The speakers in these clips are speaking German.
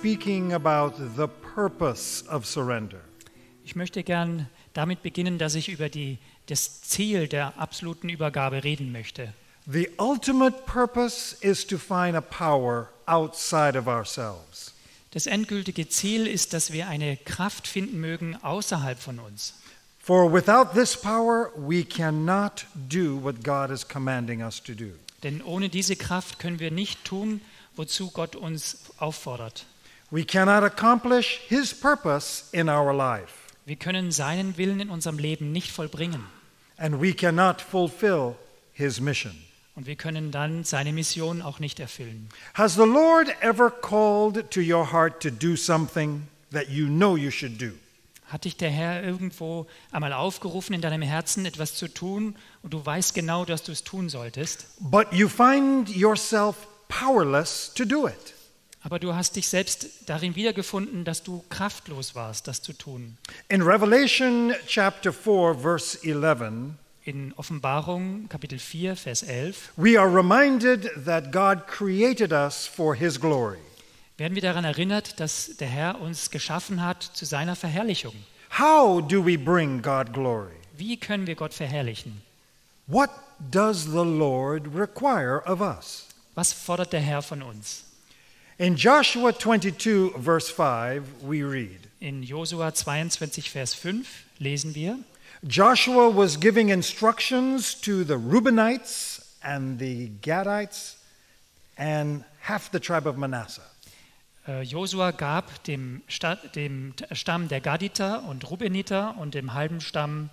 speaking about the purpose of surrender. Ich möchte gern damit beginnen, dass ich über das Ziel der absoluten Übergabe reden möchte. The ultimate purpose is to find a power outside of ourselves. Das endgültige Ziel ist, dass wir eine Kraft finden mögen außerhalb von uns. For without this power, we cannot do what God is commanding us to do. Denn ohne diese Kraft können wir nicht tun, wozu Gott uns auffordert. We cannot accomplish His purpose in our life. Wir können seinen Willen in unserem Leben nicht vollbringen. And we cannot fulfill His mission. Und wir können dann seine Mission auch nicht erfüllen. Has the Lord ever called to your heart to do something that you know you should do? Hat dich der Herr irgendwo einmal aufgerufen, in deinem Herzen etwas zu tun und du weißt genau, dass du es tun solltest, But you find yourself powerless to do it. aber du hast dich selbst darin wiedergefunden, dass du kraftlos warst, das zu tun. In Revelation chapter 4, verse 11, In Offenbarung Kapitel 4, Vers 11 we are reminded that God created us for His glory. werden wir daran erinnert, dass der Herr uns geschaffen hat zu seiner Verherrlichung. How do we bring God glory? Wie können wir Gott verherrlichen? What does the Lord require of us? Was fordert der Herr von uns? In Joshua 22, verse 5, we read, In Josua 22, Vers 5 lesen wir, Joshua was giving instructions to the Reubenites and the Gadites and half the tribe of Manasseh. Josua gab dem Stamm der Gaditer und Rubeniter und dem halben Stamm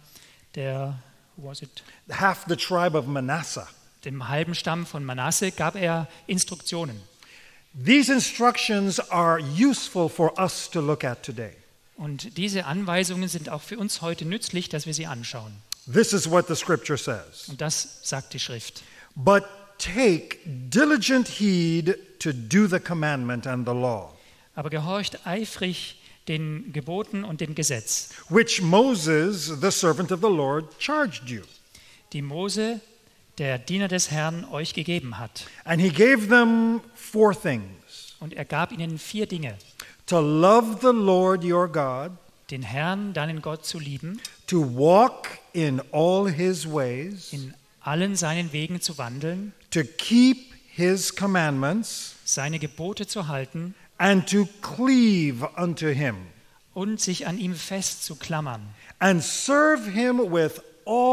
Half the tribe of Manasseh. dem halben Stamm von Manasse gab er Instruktionen. These instructions are useful for us to look at today. Und diese Anweisungen sind auch für uns heute nützlich, dass wir sie anschauen. This is what the scripture says. Und das sagt die Schrift. But take diligent heed to do the commandment and the law, Aber gehorcht eifrig den Geboten und dem Gesetz, which Moses, the servant of the Lord, charged you. die Mose, der Diener des Herrn, euch gegeben hat. And he gave them 4 things. Und er gab ihnen 4 Dinge. To love the Lord your God, Den Herrn, deinen Gott, zu lieben, to walk in all his ways, in allen seinen Wegen zu wandeln, to keep his commandments, seine Gebote zu halten and to cleave unto him, und sich an ihm festzuklammern and serve him with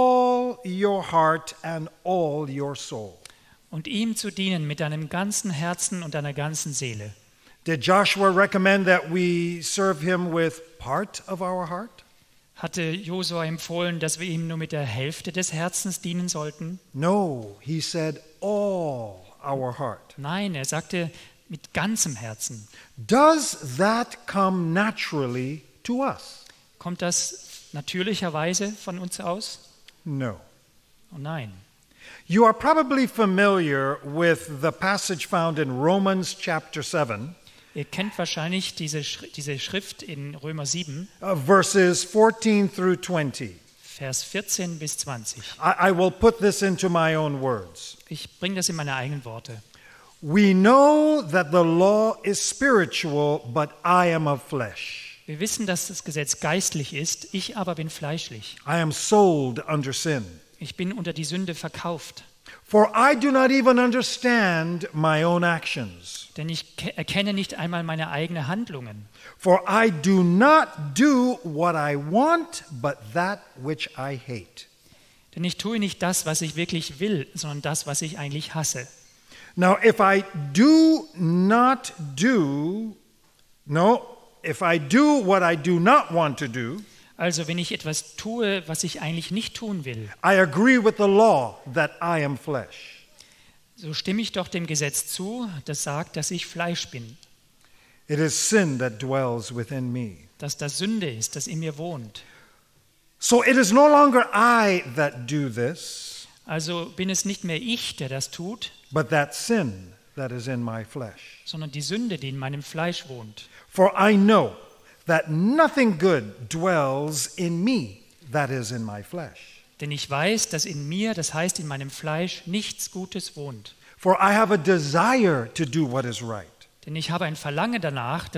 all your heart and all your soul. und ihm zu dienen mit deinem ganzen Herzen und deiner ganzen Seele. Did Joshua recommend that we serve him with part of our heart? Hatte Josua empfohlen, dass wir ihm nur mit der Hälfte des Herzens dienen sollten? No, he said all our heart. Nein, er sagte mit ganzem Herzen. Does that come naturally to us? Kommt das natürlicherweise von uns aus? No. Oh nein. You are probably familiar with the passage found in Romans chapter 7, Ihr kennt wahrscheinlich diese Schrift in Römer 7, verses 14 through 20. Vers 14 bis 20. I will put this into my own words. Ich bringe das in meine eigenen Worte. We know that the law is spiritual, but I am of flesh. Wir wissen, dass das Gesetz geistlich ist, ich aber bin fleischlich. I am sold under sin. Ich bin unter die Sünde verkauft, For I do not even understand my own actions. denn ich erkenne nicht einmal meine eigenen Handlungen. For I do not do what I want, but that which I hate. Denn ich tue nicht das, was ich wirklich will, sondern das, was ich eigentlich hasse. Now, if I do what I do not want to do, Also wenn ich etwas tue, was ich eigentlich nicht tun will, I agree with the law that I am flesh. so stimme ich doch dem Gesetz zu, das sagt, dass ich Fleisch bin, It is sin that dwells within me. dass das Sünde ist, das in mir wohnt. So it is no longer I that do this, Also bin es nicht mehr ich, der das tut, but that sin that is in my flesh. sondern die Sünde, die in meinem Fleisch wohnt. For I know that nothing good dwells in me, that is in my flesh. Denn ich weiß, dass in mir, das heißt in meinem Fleisch, nichts Gutes wohnt. For I have a desire to do what is right, Denn ich habe ein Verlangen danach,